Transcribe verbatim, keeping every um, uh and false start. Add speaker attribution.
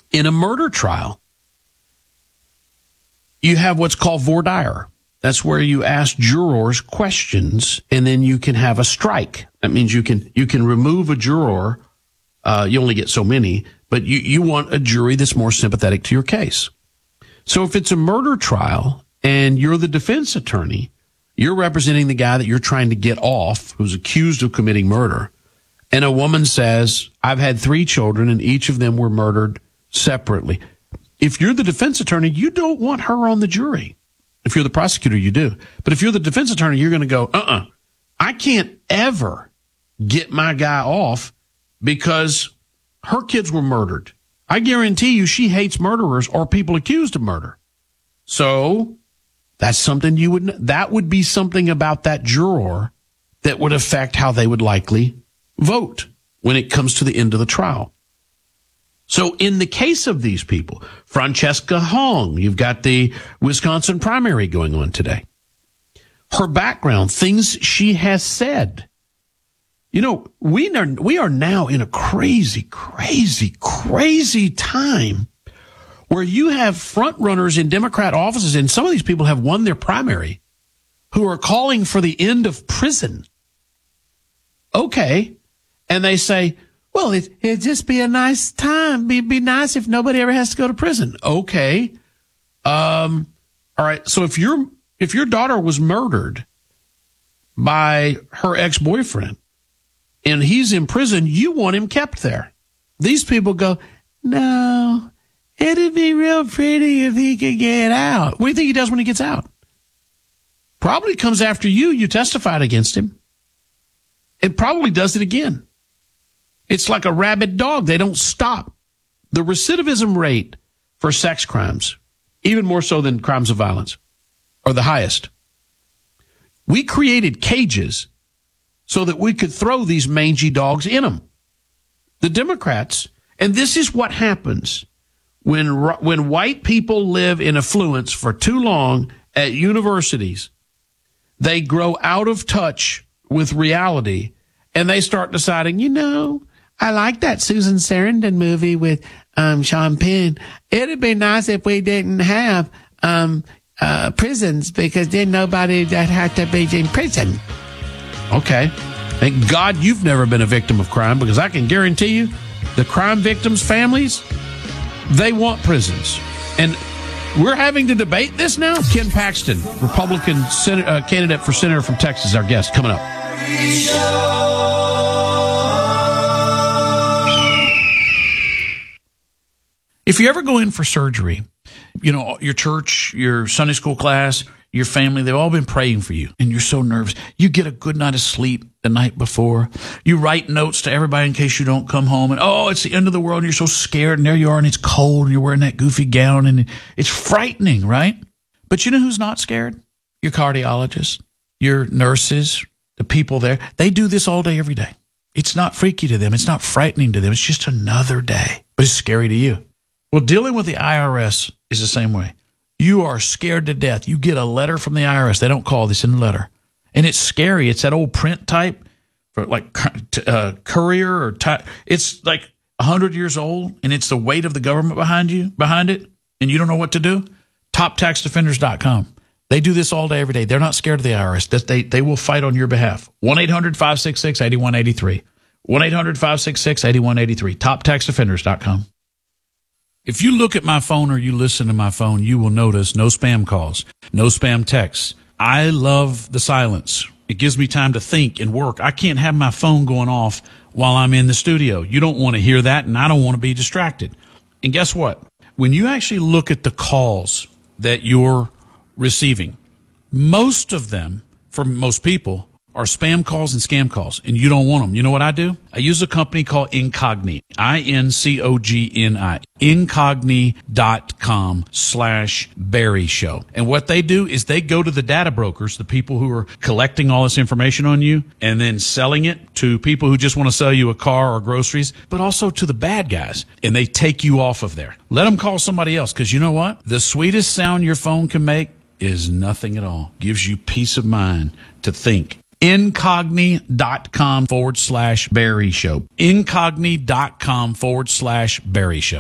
Speaker 1: In a murder trial, you have what's called voir dire. That's where you ask jurors questions, and then you can have a strike. That means you can you can remove a juror. Uh, you only get so many, but you, you want a jury that's more sympathetic to your case. So if it's a murder trial and you're the defense attorney, you're representing the guy that you're trying to get off, who's accused of committing murder, and a woman says, I've had three children and each of them were murdered separately. If you're the defense attorney, you don't want her on the jury. If you're the prosecutor, you do. But if you're the defense attorney, you're going to go, uh-uh, I can't ever get my guy off because her kids were murdered. I guarantee you she hates murderers or people accused of murder. So that's something you would, that would be something about that juror that would affect how they would likely vote when it comes to the end of the trial. So in the case of these people, Francesca Hong, you've got the Wisconsin primary going on today. Her background, things she has said. You know, we are, we are now in a crazy, crazy, crazy time where you have front runners in Democrat offices, and some of these people have won their primary, who are calling for the end of prison. Okay. And they say, well, it, it'd just be a nice time. It'd be nice if nobody ever has to go to prison. Okay. Um, all right. So if your, if your daughter was murdered by her ex-boyfriend and he's in prison, you want him kept there. These people go, no, it'd be real pretty if he could get out. What do you think he does when he gets out? Probably comes after you. You testified against him. It probably does it again. It's like a rabid dog. They don't stop. The recidivism rate for sex crimes, even more so than crimes of violence, are the highest. We created cages so that we could throw these mangy dogs in them. The Democrats, and this is what happens when, when white people live in affluence for too long at universities, they grow out of touch with reality and they start deciding, you know, I like that Susan Sarandon movie with um, Sean Penn. It'd be nice if we didn't have um, uh, prisons because then nobody that had to be in prison. Okay. Thank God you've never been a victim of crime, because I can guarantee you the crime victims' families, they want prisons. And we're having to debate this now. Ken Paxton, Republican Sen- uh, candidate for senator from Texas, our guest, coming up. If you ever go in for surgery, you know, your church, your Sunday school class, your family, they've all been praying for you, and you're so nervous. You get a good night of sleep the night before. You write notes to everybody in case you don't come home, and oh, it's the end of the world, and you're so scared, and there you are, and it's cold, and you're wearing that goofy gown, and it's frightening, right? But you know who's not scared? Your cardiologist, your nurses, the people there. They do this all day, every day. It's not freaky to them. It's not frightening to them. It's just another day, but it's scary to you. Well, dealing with the I R S is the same way. You are scared to death. You get a letter from the I R S. They don't call this in the letter. And it's scary. It's that old print type for like uh, courier or type. It's like one hundred years old, and it's the weight of the government behind you, behind it, and you don't know what to do. top tax defenders dot com. They do this all day, every day. They're not scared of the I R S. They, they will fight on your behalf. one eight hundred five six six eight one eight three. one eight hundred five six six eight one eight three. top tax defenders dot com. If you look at my phone or you listen to my phone, you will notice no spam calls, no spam texts. I love the silence. It gives me time to think and work. I can't have my phone going off while I'm in the studio. You don't want to hear that, and I don't want to be distracted. And guess what? When you actually look at the calls that you're receiving, most of them, for most people, are spam calls and scam calls, and you don't want them. You know what I do? I use a company called Incogni, I N C O G N I, Incogni.com slash Barry Show. And what they do is they go to the data brokers, the people who are collecting all this information on you, and then selling it to people who just want to sell you a car or groceries, but also to the bad guys, and they take you off of there. Let them call somebody else, because you know what? The sweetest sound your phone can make is nothing at all. Gives you peace of mind to think. Incogni.com forward slash Barry Show. Incogni.com forward slash Barry Show.